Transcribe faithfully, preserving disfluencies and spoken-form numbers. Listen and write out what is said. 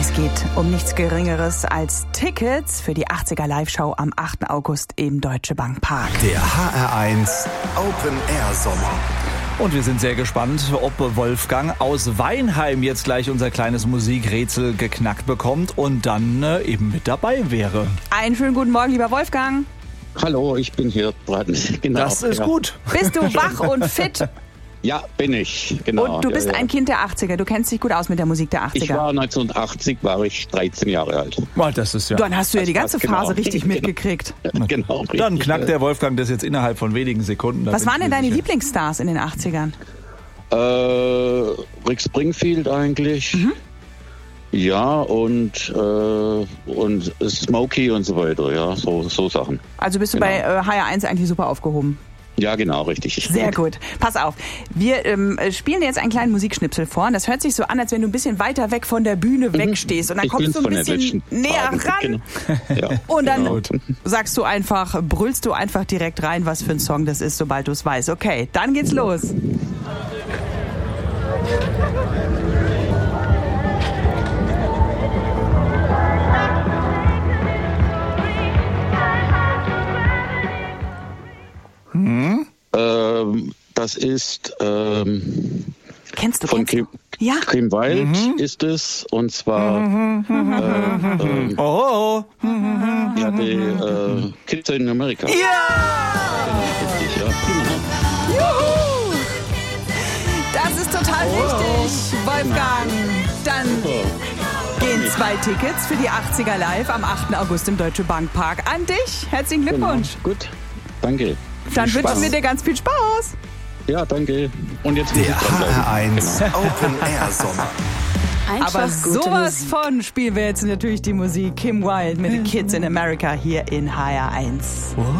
Es geht um nichts Geringeres als Tickets für die achtziger Live-Show am achten August im Deutsche Bank Park. Der H R eins Open Air Sommer. Und wir sind sehr gespannt, ob Wolfgang aus Weinheim jetzt gleich unser kleines Musikrätsel geknackt bekommt und dann äh, eben mit dabei wäre. Einen schönen guten Morgen, lieber Wolfgang. Hallo, ich bin hier dran. Genau, Das ist ja. gut. Bist du wach und fit? Ja, bin ich. Genau. Und du bist ja, ja. ein Kind der achtziger. Du kennst dich gut aus mit der Musik der Ich achtziger. war neunzehnhundertachtzig, war ich dreizehn Jahre alt. Oh, das ist ja. Dann hast du ja die ganze genau. Phase richtig mitgekriegt. Genau. Richtig, Dann knackt ja. der Wolfgang das jetzt innerhalb von wenigen Sekunden. Da Was bin waren ich denn mir deine sicher. Lieblingsstars in den achtzigern? Äh, Rick Springfield eigentlich. Mhm. Ja, und, äh, und Smokey und so weiter. Ja, so, so Sachen. Also bist du Genau. bei äh, H R eins eigentlich super aufgehoben. Ja, genau, richtig. Sehr gut. Pass auf. Wir ähm, spielen dir jetzt einen kleinen Musikschnipsel vor. Und das hört sich so an, als wenn du ein bisschen weiter weg von der Bühne wegstehst. Und dann Ich kommst bin du ein von den bisschen letzten näher Tagen, ran. Genau. Ja, Und dann genau. sagst du einfach, brüllst du einfach direkt rein, was für ein Song das ist, sobald du es weißt. Okay, dann geht's los. Ähm, das ist ähm, Kennst du, von kennst du? Kim, Ja. Kim Wilde ist es, und zwar äh, ähm, Oh, oh. ja, die äh, Kids in America. Ja! Richtig, ja. Genau. Juhu! Das ist total richtig, Wolfgang. Dann gehen zwei Tickets für die achtziger Live am achten August im Deutsche Bank Park an dich. Herzlichen Glückwunsch. Genau. Gut, danke. Dann Viel wünschen Spaß. wir dir ganz viel Spaß. Ja, danke. Und jetzt muss ich Der H dranbleiben. R eins Genau. Open Air Sommer. Einfach Aber gute sowas Musik. von spielen wir jetzt natürlich die Musik Kim Wilde mit The Kids in America hier in H R eins.